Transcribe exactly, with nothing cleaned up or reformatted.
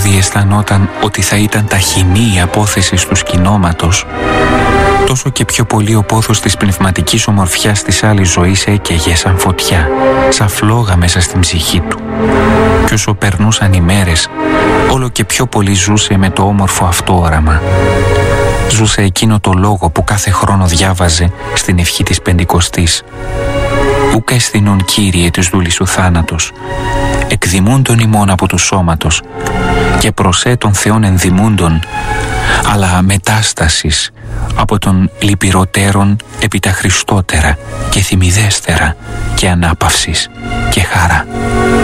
τραγούδι αισθανόταν ότι θα ήταν ταχυνή η απόθεση του σκηνώματος, τόσο και πιο πολύ ο πόθος της πνευματικής ομορφιάς της άλλης ζωής έκαιγε σαν φωτιά, σαν φλόγα μέσα στην ψυχή του. Κι όσο περνούσαν οι μέρες, όλο και πιο πολύ ζούσε με το όμορφο αυτό όραμα. Ζούσε εκείνο το λόγο που κάθε χρόνο διάβαζε στην ευχή της Πεντηκοστής. «Ούκα αισθηνών, Κύριε, της δούλης σου θάνατος, εκδημούντον ημών από του σώματος και προσέ των Θεών ενδημούντον, αλλά μετάστασης από των λυπηροτέρων επί τα Χριστότερα και θυμιδέστερα και ανάπαυσης και χαρά».